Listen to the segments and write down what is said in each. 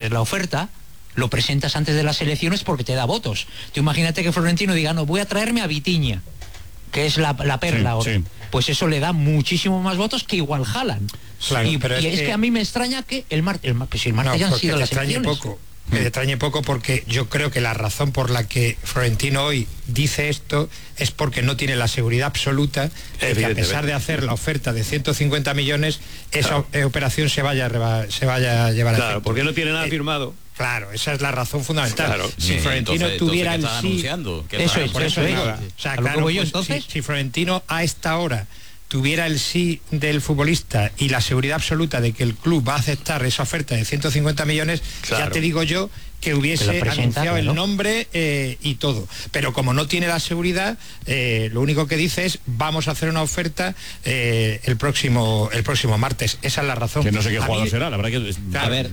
hacer la oferta, lo presentas antes de las elecciones porque te da votos. Tú imagínate que Florentino diga, no, voy a traerme a Vitinha, que es la perla ahora. Sí. Pues eso le da muchísimo más votos que igual Haaland. Claro, y es que a mí me extraña que el martes ya han sido las elecciones. Me extrañe poco porque yo creo que la razón por la que Florentino hoy dice esto es porque no tiene la seguridad absoluta de que, a pesar de hacer la oferta de 150 millones, esa operación se vaya a llevar a cabo. Claro, porque no tiene nada firmado. Claro, esa es la razón fundamental. Claro. Si Florentino tuviera el sí... Eso es, por eso digo. O sea, claro, pues, si Florentino a esta hora tuviera el sí del futbolista y la seguridad absoluta de que el club va a aceptar esa oferta de 150 millones, ya te digo yo que hubiese anunciado el nombre y todo. Pero como no tiene la seguridad, lo único que dice es vamos a hacer una oferta el próximo martes. Esa es la razón. Que no sé qué jugador será, la verdad que... Claro, a ver,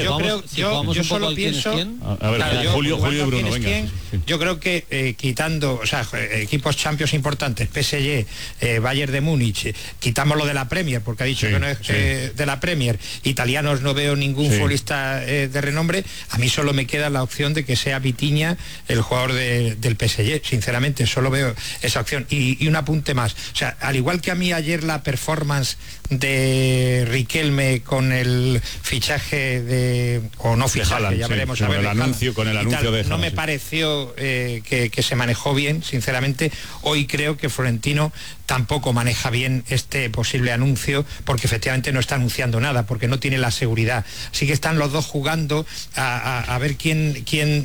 yo solo pienso... A ver, claro, Julio y Bruno, venga. Yo creo que quitando, o sea, equipos Champions importantes, PSG, Bayern de Múnich, quitamos lo de la Premier, porque ha dicho que no es de la Premier, italianos no veo ningún futbolista de renombre, a mí solo me queda la opción de que sea Vitinha el jugador del PSG, sinceramente solo veo esa opción. Y un apunte más, o sea, al igual que a mí ayer la performance de Riquelme con el fichaje o no fichaje, Haaland, ya veremos a ver, con el anuncio de Haaland, no me pareció que se manejó bien, sinceramente. Hoy creo que Florentino tampoco maneja bien este posible anuncio, porque efectivamente no está anunciando nada, porque no tiene la seguridad. Así que están los dos jugando a ver quién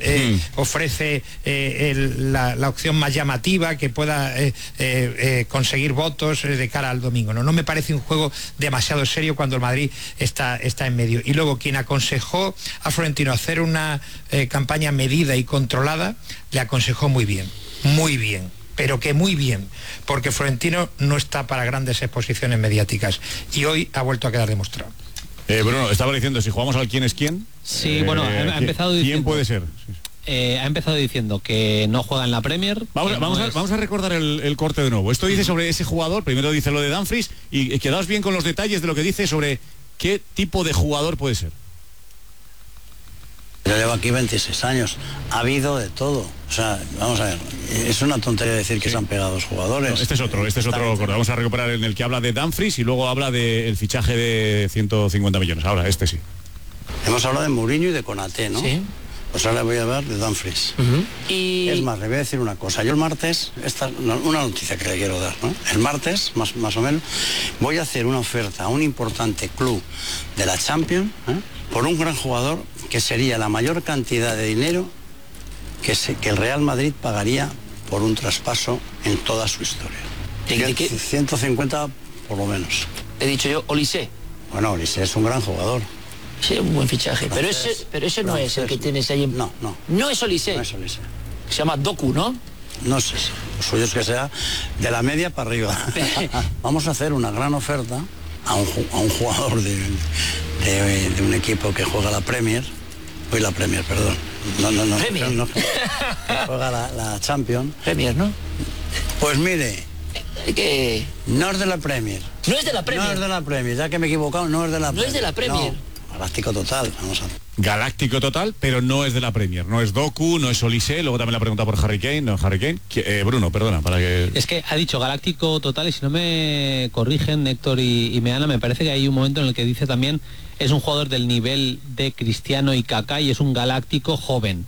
ofrece la opción más llamativa, que pueda conseguir votos de cara al domingo. No me parece un juego demasiado serio cuando el Madrid está en medio. Y luego quien aconsejó a Florentino hacer una campaña medida y controlada, le aconsejó muy bien, pero que muy bien, porque Florentino no está para grandes exposiciones mediáticas y hoy ha vuelto a quedar demostrado. Bruno, estaba diciendo, si jugamos al quién es quién. Sí, bueno, ha empezado diciendo... ¿Quién puede ser? Ha empezado diciendo que no juega en la Premier. Vamos a recordar el corte de nuevo. Esto dice sobre ese jugador, primero dice lo de Dumfries, y quedaos bien con los detalles de lo que dice sobre qué tipo de jugador puede ser. Yo llevo aquí 26 años, ha habido de todo. O sea, vamos a ver, es una tontería decir que se han pegado los jugadores. No, este es otro corte. Vamos a recuperar en el que habla de Dumfries y luego habla del fichaje de 150 millones. Ahora, este sí. Hemos hablado de Mourinho y de Konaté, ¿no? Sí. Pues ahora voy a hablar de Dumfries. Y... Es más, le voy a decir una cosa. Yo el martes, una noticia que le quiero dar, ¿no? El martes, más o menos, voy a hacer una oferta a un importante club de la Champions, por un gran jugador que sería la mayor cantidad de dinero que el Real Madrid pagaría por un traspaso en toda su historia. 150 por lo menos. He dicho yo, Olise. Bueno, Olise es un gran jugador. Sí, un buen fichaje. Pero ese no es el que tienes ahí en... No. No es Olise. No es Olise. Se llama Doku, ¿no? No sé. Lo suyo es que sea de la media para arriba. Vamos a hacer una gran oferta a un jugador de un equipo que juega la Premier. Hoy la Premier, perdón. No. Premier. No, que juega la Champions. Premier, ¿no? Pues mire... ¿Qué? No es de la Premier. No es de la Premier. No es de la Premier, ya que me he equivocado, no es de la Premier. No es de la Premier. No. Galáctico total, vamos a... Galáctico total, pero no es de la Premier. No es Doku, no es Olise. Luego también la pregunta por Harry Kane. No, Harry Kane. Bruno, perdona, para que... Es que ha dicho galáctico total, y si no me corrigen Héctor y Meana, me parece que hay un momento en el que dice también es un jugador del nivel de Cristiano y Kaká y es un galáctico joven.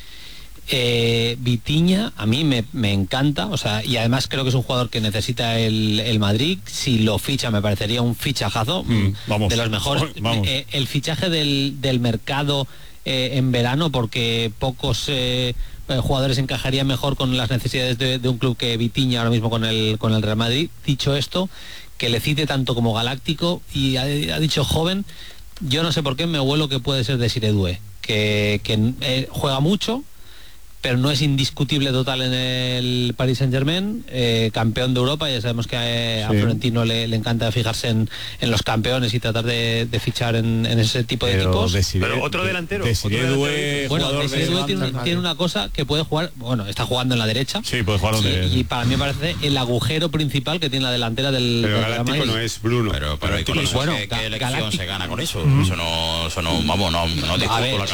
Vitinha a mí me encanta, o sea, y además creo que es un jugador que necesita el Madrid. Si lo ficha me parecería un fichajazo, de los mejores. El fichaje del mercado en verano, porque pocos jugadores encajarían mejor con las necesidades de un club que Vitinha ahora mismo con el Real Madrid. Dicho esto, que le cite tanto como galáctico y ha dicho joven, yo no sé por qué me huelo que puede ser Desiré Doué, que juega mucho, pero no es indiscutible total en el Paris Saint-Germain, campeón de Europa. Ya sabemos que a Florentino le encanta fijarse en los campeones y tratar de fichar en ese tipo de equipos. Pero otro delantero. Desiré Doué tiene una cosa que puede jugar, bueno, está jugando en la derecha. Sí, puede jugar y para mí me parece el agujero principal que tiene la delantera del... Pero galáctico no es Bruno. Pero ¿qué elección se gana con eso? Eso no, vamos, no discuto la